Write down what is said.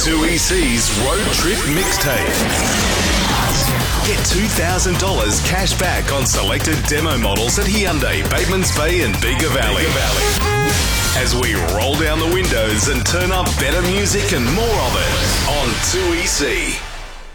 2EC's Road Trip Mixtape. Get $2,000 cash back on selected demo models at Hyundai, Batemans Bay and Bega Valley. As we roll down the windows and turn up better music and more of it on 2EC.